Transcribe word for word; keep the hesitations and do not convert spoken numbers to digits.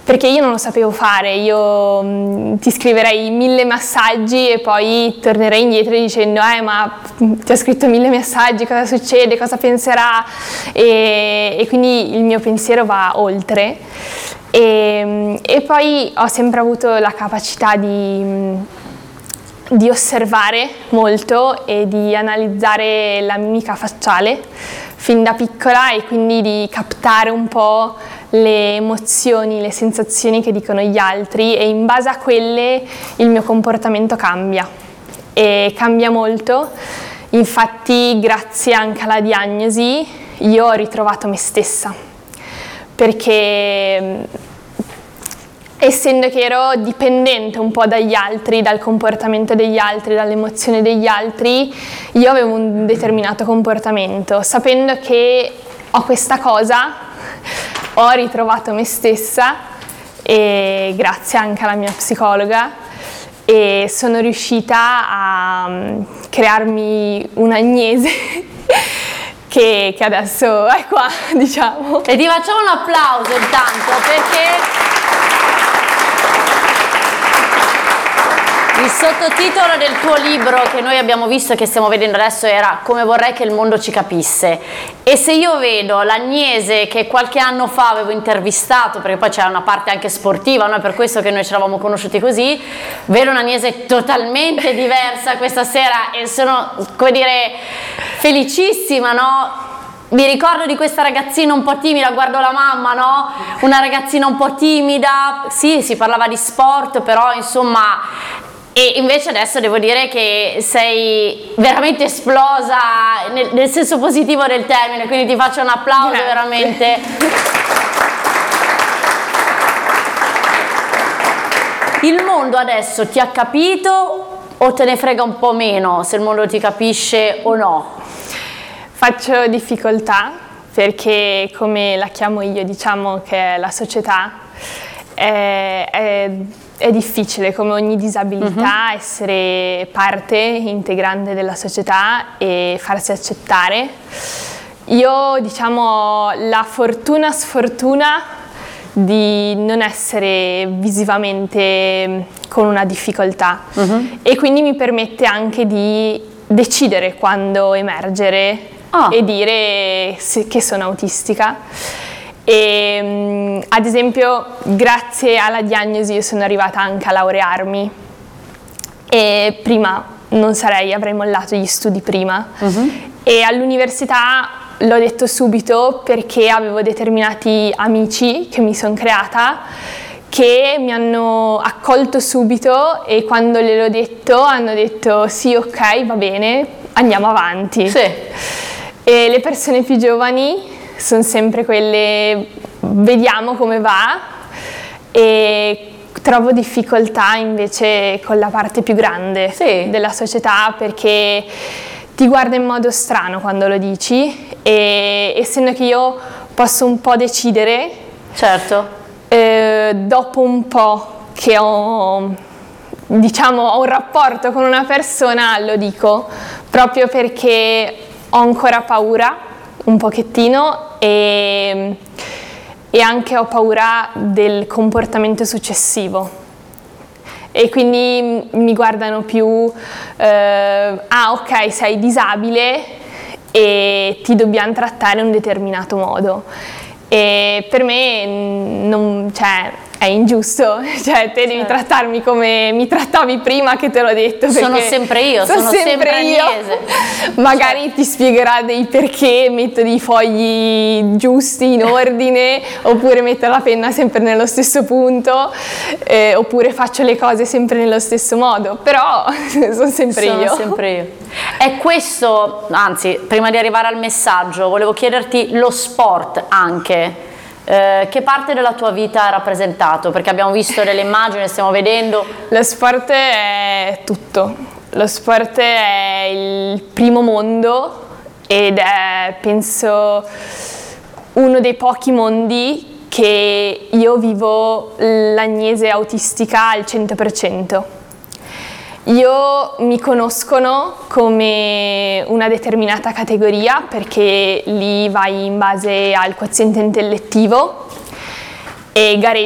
perché io non lo sapevo fare, io mh, ti scriverei mille messaggi e poi tornerei indietro dicendo eh ma ti ho scritto mille messaggi, cosa succede, cosa penserà, e, e quindi il mio pensiero va oltre. E, e poi ho sempre avuto la capacità di, di osservare molto e di analizzare la mimica facciale fin da piccola, e quindi di captare un po' le emozioni, le sensazioni che dicono gli altri, e in base a quelle il mio comportamento cambia, e cambia molto. Infatti grazie anche alla diagnosi io ho ritrovato me stessa, perché essendo che ero dipendente un po' dagli altri, dal comportamento degli altri, dall'emozione degli altri, io avevo un determinato comportamento. Sapendo che ho questa cosa, ho ritrovato me stessa, e grazie anche alla mia psicologa, e sono riuscita a crearmi un'agnese che, che adesso è qua, diciamo. E ti facciamo un applauso intanto, perché il sottotitolo del tuo libro, che noi abbiamo visto e che stiamo vedendo adesso, era Come vorrei che il mondo ci capisse. E se io vedo l'Agnese che qualche anno fa avevo intervistato, perché poi c'era una parte anche sportiva, no? È per questo che noi ci eravamo conosciuti così, vedo un'Agnese totalmente diversa questa sera, e sono, come dire, felicissima, no? Mi ricordo di questa ragazzina un po' timida, guardo la mamma, no? Una ragazzina un po' timida, sì, si parlava di sport, però insomma... E invece adesso devo dire che sei veramente esplosa nel, nel senso positivo del termine, quindi ti faccio un applauso. Grazie. Veramente. Il mondo adesso ti ha capito o te ne frega un po' meno se il mondo ti capisce o no? Faccio difficoltà, perché come la chiamo io, diciamo che è la società, è, è È difficile, come ogni disabilità, uh-huh. essere parte integrante della società e farsi accettare. Io, diciamo, ho la fortuna sfortuna di non essere visivamente con una difficoltà, uh-huh. e quindi mi permette anche di decidere quando emergere oh. e dire che sono autistica. E, ad esempio, grazie alla diagnosi io sono arrivata anche a laurearmi, e prima non sarei, avrei mollato gli studi prima. Uh-huh. E all'università l'ho detto subito, perché avevo determinati amici che mi sono creata, che mi hanno accolto subito, e quando gliel'ho detto hanno detto sì, ok, va bene, andiamo avanti. Sì. E le persone più giovani sono sempre quelle, vediamo come va, e trovo difficoltà invece con la parte più grande sì. della società, perché ti guarda in modo strano quando lo dici, e essendo che io posso un po' decidere, certo. eh, dopo un po' che ho, diciamo, ho un rapporto con una persona, lo dico, proprio perché ho ancora paura un pochettino, e, e anche ho paura del comportamento successivo, e quindi mi guardano più eh, ah ok, sei disabile e ti dobbiamo trattare in un determinato modo, e per me non, cioè, è ingiusto, cioè te devi certo. trattarmi come mi trattavi prima, che te l'ho detto. Sono sempre io, sono, sono sempre, sempre io. Agnese. Magari certo. ti spiegherà dei perché metto dei fogli giusti in ordine, oppure metto la penna sempre nello stesso punto, eh, oppure faccio le cose sempre nello stesso modo, però sono sempre sono io. Sono sempre io. È questo, anzi, prima di arrivare al messaggio, volevo chiederti lo sport anche. Eh, che parte della tua vita ha rappresentato? Perché abbiamo visto delle immagini, stiamo vedendo. Lo sport è tutto, lo sport è il primo mondo, ed è, penso, uno dei pochi mondi che io vivo l'Agnese autistica al cento per cento. Io mi conoscono come una determinata categoria, perché lì vai in base al quoziente intellettivo e gareggi